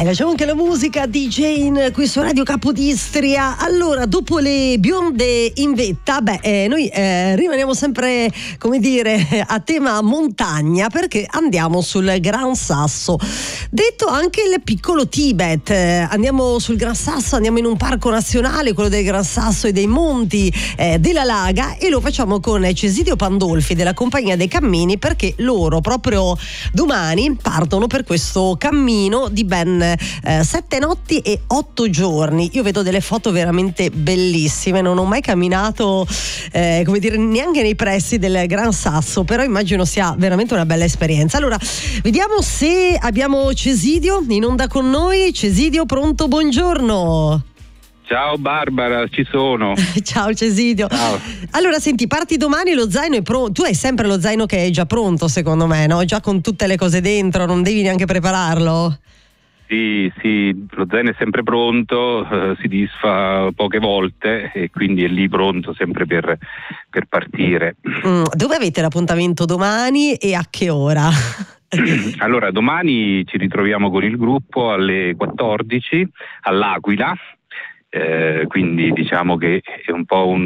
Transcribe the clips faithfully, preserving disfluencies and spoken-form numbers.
Dai, lasciamo anche la musica di Jane qui su Radio Capodistria. Allora, dopo le bionde in vetta, beh, eh, noi eh, rimaniamo sempre, come dire, a tema montagna, perché andiamo sul Gran Sasso, detto anche il piccolo Tibet. Eh, andiamo sul Gran Sasso, andiamo in un parco nazionale, quello del Gran Sasso e dei monti eh, della Laga, e lo facciamo con Cesidio Pandolfi della Compagnia dei Cammini, perché loro proprio domani partono per questo cammino di ben eh, sette notti e otto giorni. Io vedo delle foto veramente bellissime, non ho mai camminato eh, come dire neanche nei pressi del Gran Sasso, però immagino sia veramente una bella esperienza. Allora vediamo se abbiamo Cesidio in onda con noi. Cesidio, pronto? Buongiorno. Ciao Barbara, ci sono. Ciao Cesidio. Ciao. Allora senti, parti domani, lo zaino è pronto. Tu hai sempre lo zaino che è già pronto, secondo me, no? Già con tutte le cose dentro, non devi neanche prepararlo. Sì, sì, lo zaino è sempre pronto, eh, si disfa poche volte e quindi è lì pronto sempre per, per partire. Mm, dove avete l'appuntamento domani e a che ora? Allora, domani ci ritroviamo con il gruppo alle quattordici all'Aquila. Eh, quindi diciamo che è un po' un,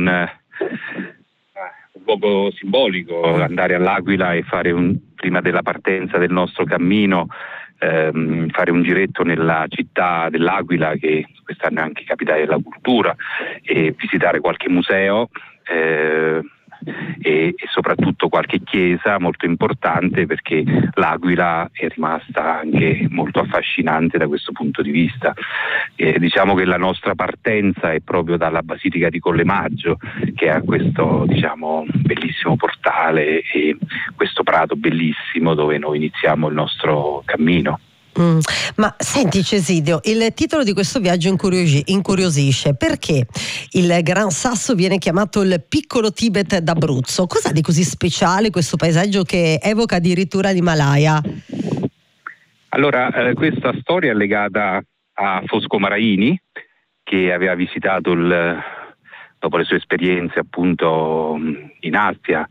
un luogo simbolico andare all'Aquila e fare un, prima della partenza del nostro cammino, ehm, fare un giretto nella città dell'Aquila, che quest'anno è anche capitale della cultura, e visitare qualche museo eh, e, e soprattutto qualche chiesa molto importante, perché l'Aquila è rimasta anche molto affascinante da questo punto di vista. Eh, diciamo che la nostra partenza è proprio dalla Basilica di Colle Maggio, che ha questo, diciamo, bellissimo portale e questo prato bellissimo dove noi iniziamo il nostro cammino. Mm. Ma senti Cesidio, il titolo di questo viaggio incuriosi- incuriosisce perché il Gran Sasso viene chiamato il piccolo Tibet d'Abruzzo. Cos'ha di così speciale questo paesaggio che evoca addirittura l'Himalaya? Allora, eh, questa storia è legata a Fosco Maraini, che aveva visitato il, dopo le sue esperienze appunto in Asia,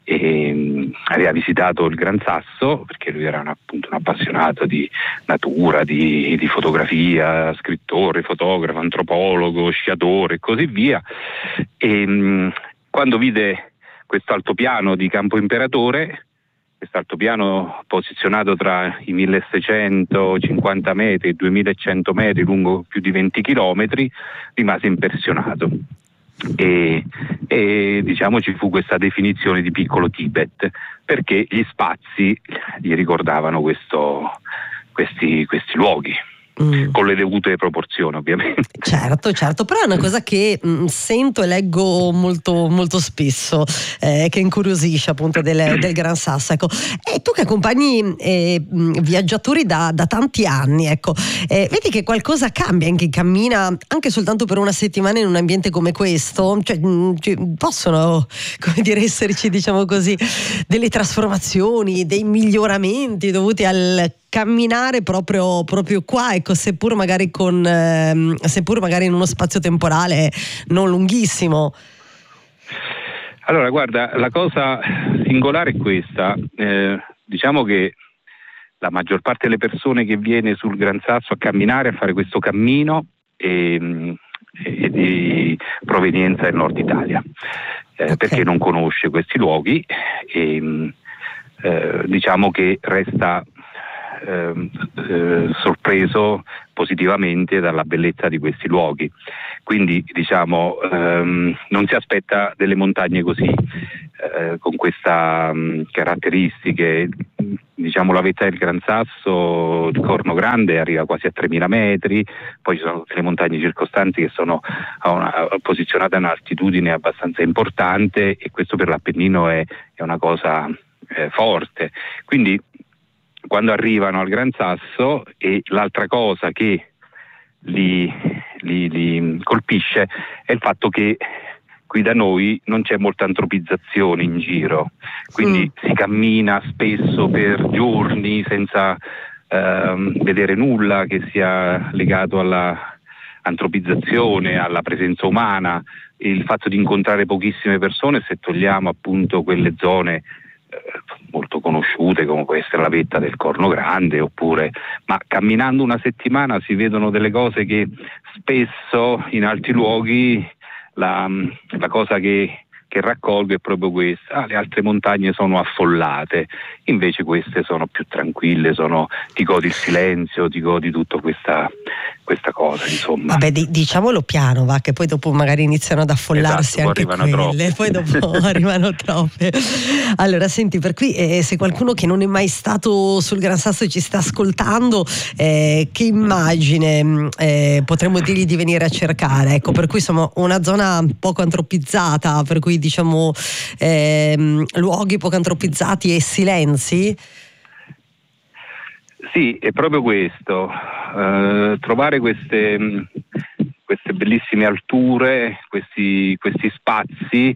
e aveva visitato il Gran Sasso perché lui era un, appunto un appassionato di natura, di, di fotografia, scrittore, fotografo, antropologo, sciatore e così via, e mh, quando vide questo altopiano di Campo Imperatore, questo altopiano posizionato tra i milleseicentocinquanta metri e i duemilacento metri, lungo più di venti chilometri, rimase impressionato. E, e diciamo ci fu questa definizione di piccolo Tibet, perché gli spazi gli ricordavano questo, questi, questi luoghi. Mm. Con le dovute proporzioni ovviamente. Certo, certo, però è una cosa che mh, sento e leggo molto, molto spesso, eh, che incuriosisce appunto del, del Gran Sasso. Ecco, e tu che accompagni eh, viaggiatori da, da tanti anni, ecco, eh, vedi che qualcosa cambia in chi cammina anche soltanto per una settimana in un ambiente come questo? Cioè, mh, cioè, possono, come dire, esserci, diciamo così, delle trasformazioni, dei miglioramenti dovuti al camminare proprio, proprio qua, ecco, seppur magari con ehm, seppur magari in uno spazio temporale non lunghissimo. Allora guarda, la cosa singolare è questa, eh, diciamo che la maggior parte delle persone che viene sul Gran Sasso a camminare, a fare questo cammino è, è di provenienza del nord Italia, eh, okay. Perché non conosce questi luoghi e eh, diciamo che resta Eh, eh, sorpreso positivamente dalla bellezza di questi luoghi, quindi diciamo ehm, non si aspetta delle montagne così eh, con queste um, caratteristiche. Diciamo la vetta del Gran Sasso, il Corno Grande, arriva quasi a tremila metri, poi ci sono tutte le montagne circostanti che sono a una, posizionate a un'altitudine abbastanza importante, e questo per l'Appennino è, è una cosa eh, forte. Quindi quando arrivano al Gran Sasso, e l'altra cosa che li, li, li colpisce è il fatto che qui da noi non c'è molta antropizzazione in giro, quindi mm. si cammina spesso per giorni senza ehm, vedere nulla che sia legato alla antropizzazione, alla presenza umana. Il fatto di incontrare pochissime persone, se togliamo appunto quelle zone molto conosciute, come può essere la vetta del Corno Grande, oppure, ma camminando una settimana si vedono delle cose che spesso in altri luoghi la, la cosa che, che raccolgo è proprio questa: ah, le altre montagne sono affollate, invece queste sono più tranquille, sono, ti godi il silenzio, ti godi tutta questa, questa cosa, insomma. Vabbè, di, diciamolo piano, va, che poi dopo magari iniziano ad affollarsi, esatto, anche quelle, troppe. Poi dopo arrivano troppe. Allora, senti, per qui eh, se qualcuno che non è mai stato sul Gran Sasso ci sta ascoltando, eh, che immagine eh, potremmo dirgli di venire a cercare? Ecco, per cui insomma una zona poco antropizzata, per cui diciamo eh, luoghi poco antropizzati e silenzi. Sì, è proprio questo, uh, trovare queste, queste bellissime alture, questi, questi spazi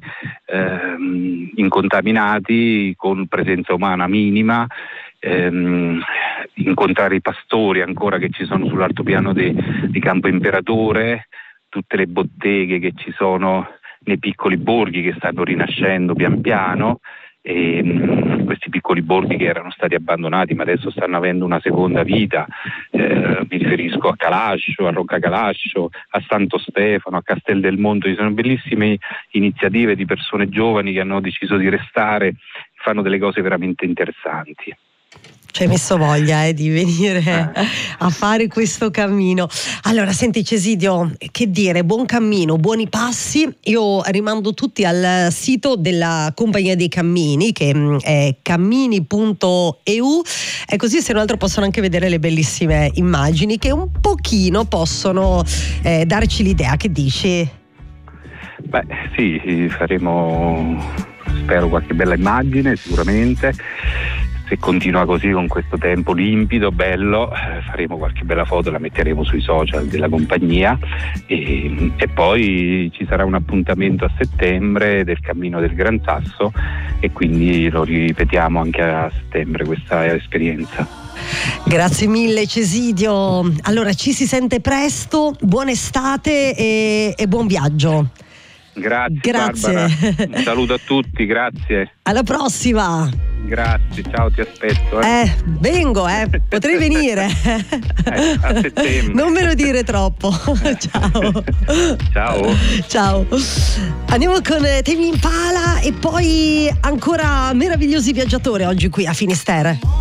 uh, incontaminati, con presenza umana minima, um, incontrare i pastori ancora che ci sono sull'altopiano de, di Campo Imperatore, tutte le botteghe che ci sono nei piccoli borghi che stanno rinascendo pian piano. E mh, questi piccoli borghi che erano stati abbandonati ma adesso stanno avendo una seconda vita, eh, mi riferisco a Calascio, a Rocca Calascio, a Santo Stefano, a Castel del Monte. Ci sono bellissime iniziative di persone giovani che hanno deciso di restare, fanno delle cose veramente interessanti. Ci hai messo voglia eh, di venire a fare questo cammino. Allora, senti Cesidio, che dire, buon cammino, buoni passi. Io rimando tutti al sito della Compagnia dei Cammini, che è cammini punto e u, e così se non altro possono anche vedere le bellissime immagini che un pochino possono eh, darci l'idea. Che dici? Beh sì, faremo, spero, qualche bella immagine sicuramente. Se continua così con questo tempo limpido, bello, eh, faremo qualche bella foto, la metteremo sui social della compagnia e, e poi ci sarà un appuntamento a settembre del Cammino del Gran Sasso e quindi lo ripetiamo anche a settembre questa esperienza. Grazie mille Cesidio. Allora ci si sente presto, buona estate e, e buon viaggio. Grazie, grazie. Barbara. Un saluto a tutti, grazie. Alla prossima. Grazie, ciao, ti aspetto. Eh, eh vengo, eh, potrei venire. eh, a settembre. Non me lo dire troppo. Ciao. Ciao. Ciao. Andiamo con Tame Impala e poi ancora meravigliosi viaggiatori oggi qui a Finisterre.